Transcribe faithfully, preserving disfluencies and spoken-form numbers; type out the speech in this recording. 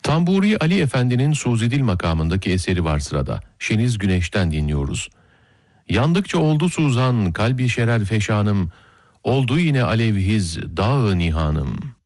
Tamburi Ali Efendi'nin Suzidil makamındaki eseri var sırada. Şeniz Güneş'ten dinliyoruz. Yandıkça oldu suzan kalbi şerer feşanım, oldu yine alevhiz dağı nihanım.